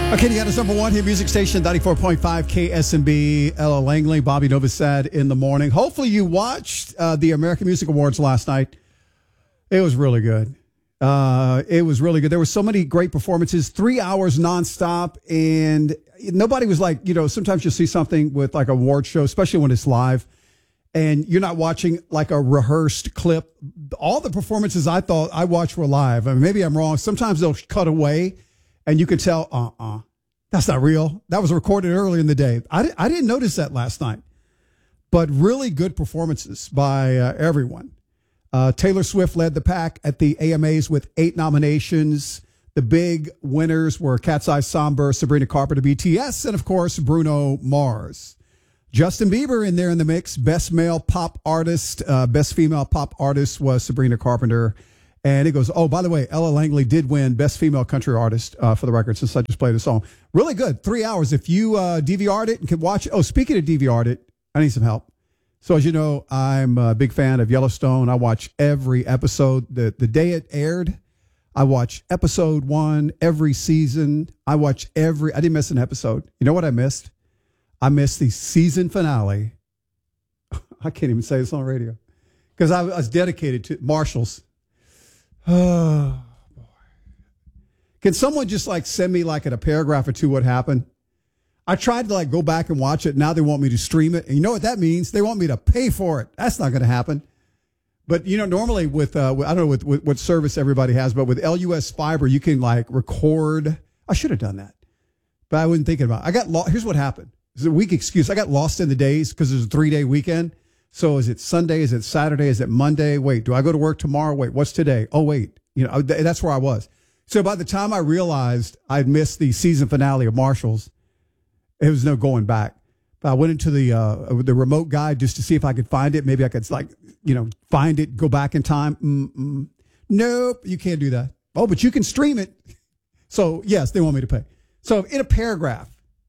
Okay, you got us number one hit music station, 94.5 KSMB, Ella Langley, Bobby Novosad in the morning. Hopefully you watched the American Music Awards last night. It was really good. It was really good. There were so many great performances, 3 hours nonstop, and nobody was like, you know, sometimes you'll see something with like a award show, especially when it's live, and you're not watching like a rehearsed clip. All the performances I thought I watched were live. I mean, maybe I'm wrong. Sometimes they'll cut away, and you can tell, that's not real. That was recorded earlier in the day. I didn't notice that last night. But really good performances by everyone. Taylor Swift led the pack at the AMAs with 8 nominations. The big winners were Cat's Eye Somber, Sabrina Carpenter, BTS, and, of course, Bruno Mars. Justin Bieber in there in the mix. Best male pop artist. Best female pop artist was Sabrina Carpenter. And it goes, oh, by the way, Ella Langley did win Best Female Country Artist for the record, since I just played a song. Really good. 3 hours. If you DVR'd it and can watch it. Oh, speaking of DVR'd it, I need some help. So as you know, I'm a big fan of Yellowstone. I watch every episode. The day it aired, I watched episode 1 every season. I didn't miss an episode. You know what I missed? I missed the season finale. I can't even say this on radio because I was dedicated to Marshall's. Oh, boy. Can someone just like send me like in a paragraph or two what happened? I tried to like go back and watch it. Now they want me to stream it. And you know what that means? They want me to pay for it. That's not going to happen. But, you know, normally with I don't know with what service everybody has, but with LUS Fiber, you can like record. I should have done that, but I wasn't thinking about it. I got lost. Here's what happened. It's a weak excuse. I got lost in the days because there's a 3-day weekend. So is it Sunday? Is it Saturday? Is it Monday? Wait, do I go to work tomorrow? Wait, what's today? Oh, wait. You know, that's where I was. So by the time I realized I'd missed the season finale of Marshall's, it was no going back. But I went into the remote guide just to see if I could find it. Maybe I could like, you know, find it, go back in time. Nope, you can't do that. Oh, but you can stream it. So yes, they want me to pay. So in a paragraph,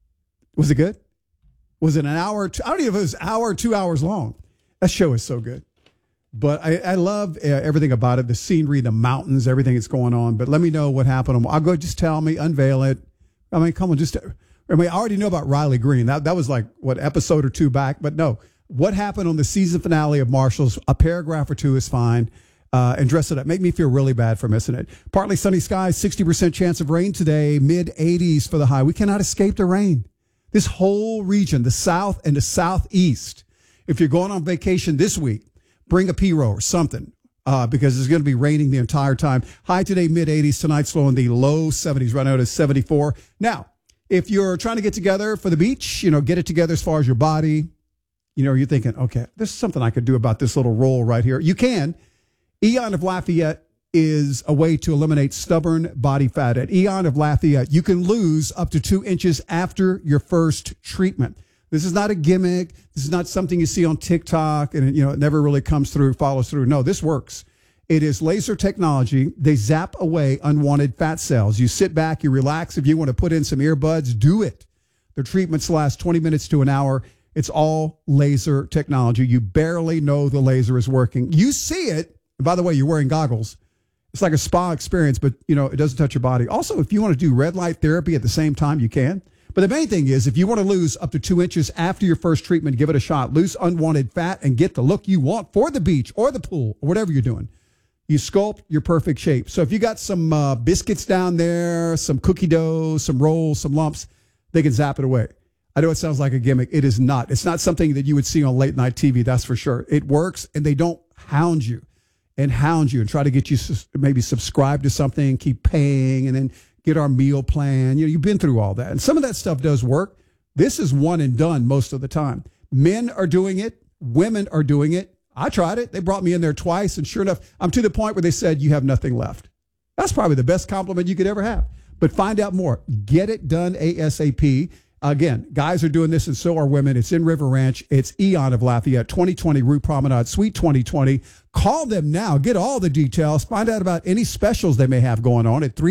was it good? Was it an hour? I don't even know if it was an hour or 2 hours long. That show is so good. But I love everything about it, the scenery, the mountains, everything that's going on. But let me know what happened. I'll go, just tell me, unveil it. I mean, come on, I already know about Riley Green. That was like, what, episode or 2 back? But no, what happened on the season finale of Marshall's, a paragraph or 2 is fine. And dress it up. Make me feel really bad for missing it. Partly sunny skies, 60% chance of rain today, mid-80s for the high. We cannot escape the rain. This whole region, the south and the southeast, if you're going on vacation this week, bring a P-row or something because it's going to be raining the entire time. High today, mid-80s. Tonight's low in the low 70s, right now to 74. Now, if you're trying to get together for the beach, you know, get it together as far as your body. You know, you're thinking, okay, there's something I could do about this little roll right here. You can. Eon of Lafayette is a way to eliminate stubborn body fat. At Eon of Lafayette, you can lose up to 2 inches after your first treatment. This is not a gimmick. This is not something you see on TikTok and, you know, it never really comes through, follows through. No, this works. It is laser technology. They zap away unwanted fat cells. You sit back, you relax. If you want to put in some earbuds, do it. The treatments last 20 minutes to an hour. It's all laser technology. You barely know the laser is working. You see it. And by the way, you're wearing goggles. It's like a spa experience, but, you know, it doesn't touch your body. Also, if you want to do red light therapy at the same time, you can. But the main thing is, if you want to lose up to 2 inches after your first treatment, give it a shot. Lose unwanted fat and get the look you want for the beach or the pool or whatever you're doing. You sculpt your perfect shape. So if you got some biscuits down there, some cookie dough, some rolls, some lumps, they can zap it away. I know it sounds like a gimmick. It is not. It's not something that you would see on late night TV, that's for sure. It works, and they don't hound you and try to get you maybe subscribe to something, keep paying, and then get our meal plan. You know, you've been through all that. And some of that stuff does work. This is one and done most of the time. Men are doing it. Women are doing it. I tried it. They brought me in there twice. And sure enough, I'm to the point where they said, you have nothing left. That's probably the best compliment you could ever have. But find out more. Get it done ASAP. Again, guys are doing this and so are women. It's in River Ranch. It's Eon of Lafayette, 2020 Rue Promenade, Suite 2020. Call them now. Get all the details. Find out about any specials they may have going on at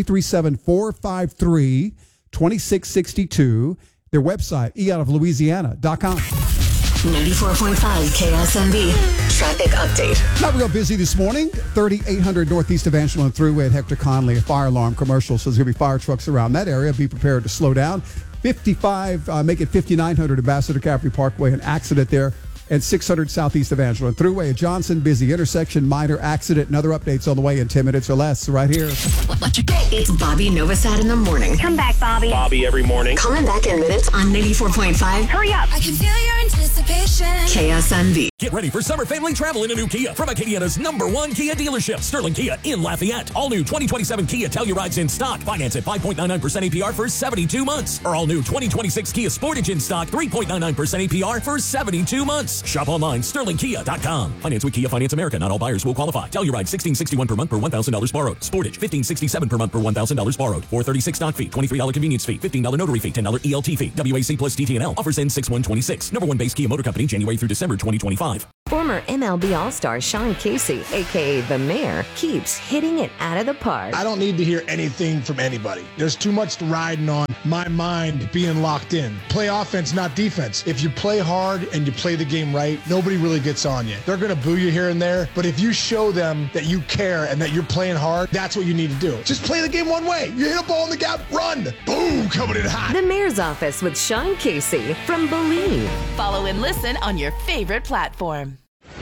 337-453-2662. Their website, eonoflouisiana.com. 94.5 KSMB. Traffic update. Not real busy this morning. 3800 Northeast Evangeline Thruway at Hector Conley. A fire alarm commercial, so there's going to be fire trucks around that area. Be prepared to slow down. 55, make it 5900 Ambassador Caffrey Parkway. An accident there. And 600 Southeast Evangeline Thruway at Johnson. Busy intersection, minor accident, and other updates on the way in 10 minutes or less. Right here. It's Bobby Novosad in the morning. Come back, Bobby. Bobby every morning. Coming back in minutes on 94.5 Hurry up. I can feel your anticipation. KSMB. Get ready for summer family travel in a new Kia from Acadiana's #1 Kia dealership, Sterling Kia in Lafayette. All new 2027 Kia Telluride's in stock. Finance at 5.99% APR for 72 months. Or all new 2026 Kia Sportage in stock, 3.99% APR for 72 months. Shop online, sterlingkia.com. Finance with Kia Finance America. Not all buyers will qualify. Telluride, $1,661 per month per $1,000 borrowed. Sportage, $1,567 per month per $1,000 borrowed. $436 stock fee, $23 convenience fee, $15 notary fee, $10 ELT fee. WAC plus DTNL. Offers end 6/1/26. #1 base Kia Motor Company, January through December 2025. Former MLB All-Star Sean Casey, a.k.a. The Mayor, keeps hitting it out of the park. I don't need to hear anything from anybody. There's too much riding on my mind being locked in. Play offense, not defense. If you play hard and you play the game right, nobody really gets on you. They're going to boo you here and there, but if you show them that you care and that you're playing hard, that's what you need to do. Just play the game one way. You hit a ball in the gap, run. Boom, coming in hot. The Mayor's Office with Sean Casey from Believe. Follow and listen on your favorite platform.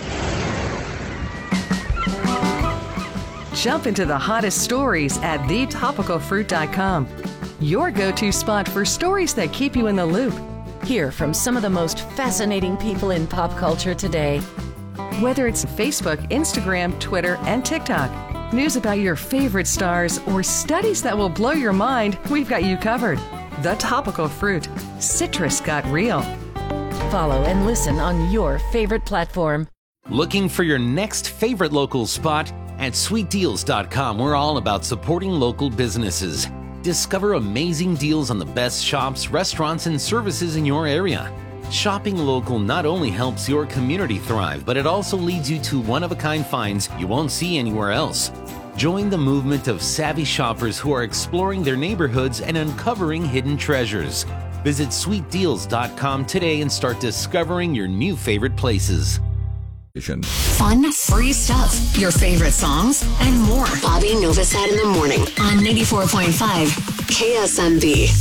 Jump into the hottest stories at thetopicalfruit.com. Your go-to spot for stories that keep you in the loop. Hear from some of the most fascinating people in pop culture today. Whether it's Facebook, Instagram, Twitter, and TikTok, news about your favorite stars, or studies that will blow your mind, we've got you covered. The Topical Fruit. Citrus got real. Follow and listen on your favorite platform. Looking for your next favorite local spot? At sweetdeals.com, we're all about supporting local businesses. Discover amazing deals on the best shops, restaurants, and services in your area. Shopping local not only helps your community thrive, but it also leads you to one-of-a-kind finds you won't see anywhere else. Join the movement of savvy shoppers who are exploring their neighborhoods and uncovering hidden treasures. Visit sweetdeals.com today and start discovering your new favorite places. Fun, free stuff, your favorite songs, and more. Bobby Novosad in the morning on 94.5 KSMB.